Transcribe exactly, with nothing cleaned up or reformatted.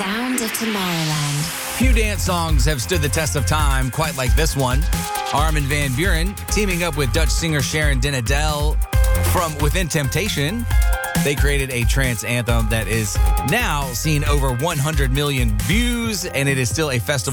sound of Tomorrowland. Few dance songs have stood the test of time quite like this one. Armin van Buuren teaming up with Dutch singer Sharon Den Adel from Within Temptation. They created a trance anthem that is now seen over one hundred million views, and it is still a festival